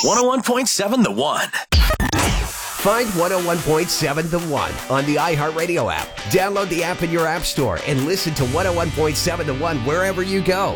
101.7 The One. Find 101.7 The One on the iHeartRadio app. Download the app in your app store and listen to 101.7 The One wherever you go.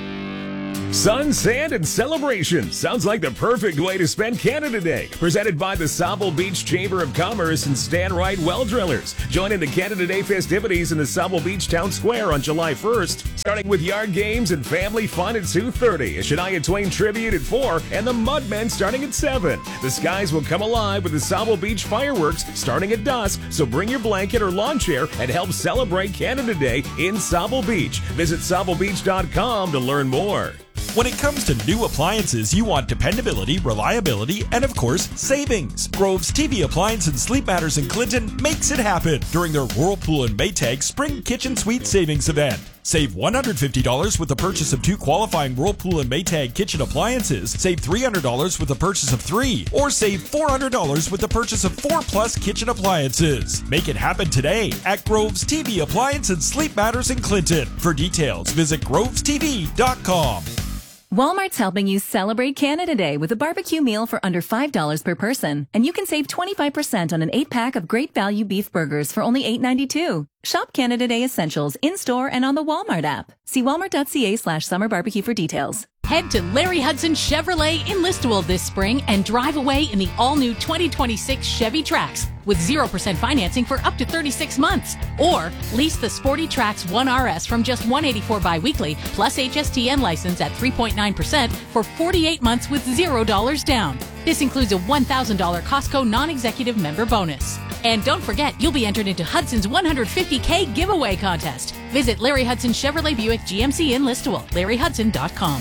Sun, sand, and celebration. Sounds like the perfect way to spend Canada Day. Presented by the Sauble Beach Chamber of Commerce and Stan Wright Well Drillers. Join in the Canada Day festivities in the Sauble Beach Town Square on July 1st. Starting with yard games and family fun at 2:30. A Shania Twain tribute at 4. And the Mudmen starting at 7. The skies will come alive with the Sauble Beach fireworks starting at dusk. So bring your blanket or lawn chair and help celebrate Canada Day in Sauble Beach. Visit SaubleBeach.com to learn more. When it comes to new appliances, you want dependability, reliability, and of course, savings. Grove's TV Appliance and Sleep Matters in Clinton makes it happen during their Whirlpool and Maytag Spring Kitchen Suite Savings Event. Save $150 with the purchase of 2 qualifying Whirlpool and Maytag kitchen appliances. Save $300 with the purchase of 3. Or save $400 with the purchase of 4+ kitchen appliances. Make it happen today at Grove's TV Appliance and Sleep Matters in Clinton. For details, visit grovestv.com. Walmart's helping you celebrate Canada Day with a barbecue meal for under $5 per person. And you can save 25% on an 8-pack of great value beef burgers for only $8.92. Shop Canada Day Essentials in-store and on the Walmart app. See walmart.ca/summer barbecue for details. Head to Larry Hudson Chevrolet in Listowel this spring and drive away in the all-new 2026 Chevy Trax with 0% financing for up to 36 months. Or lease the Sporty Trax 1RS from just $184 bi-weekly plus HSTN license at 3.9% for 48 months with $0 down. This includes a $1,000 Costco non-executive member bonus. And don't forget, you'll be entered into Hudson's $150K giveaway contest. Visit Larry Hudson Chevrolet Buick GMC in Listowel, LarryHudson.com.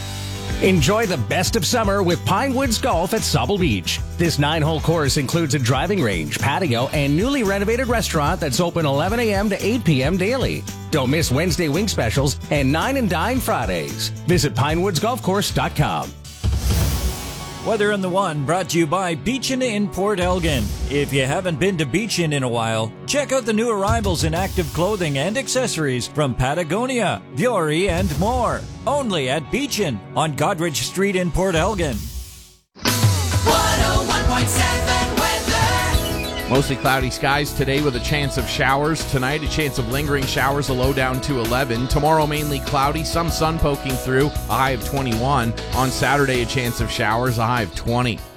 Enjoy the best of summer with Pine Woods Golf at Sauble Beach. This 9-hole course includes a driving range, patio, and newly renovated restaurant that's open 11 a.m. to 8 p.m. daily. Don't miss Wednesday wing specials and 9 and Dine Fridays. Visit pinewoodsgolfcourse.com. Weather on the One brought to you by Beachin in Port Elgin. If you haven't been to Beachin in a while, check out the new arrivals in active clothing and accessories from Patagonia, Vuori, and more. Only at Beachin on Godrich Street in Port Elgin. 101.7 weather. Mostly cloudy skies today with a chance of showers. Tonight, a chance of lingering showers, a low down to 11. Tomorrow, mainly cloudy, some sun poking through, a high of 21. On Saturday, a chance of showers, a high of 20.